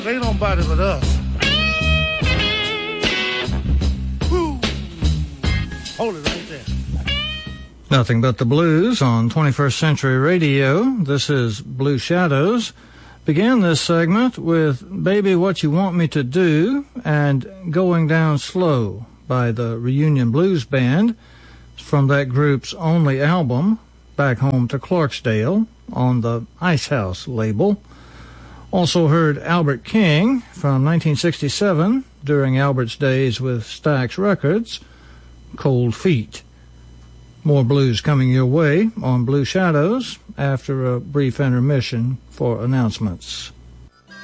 Ain't nobody but us. Woo. Hold it right there. Nothing but the blues on 21st Century Radio. This is Blue Shadows. Began this segment with Baby What You Want Me to Do and Going Down Slow by the Reunion Blues Band from that group's only album, Back Home to Clarksdale, on the Ice House label. Also heard Albert King from 1967 during Albert's days with Stax Records, Cold Feet. More blues coming your way on Blue Shadows after a brief intermission for announcements.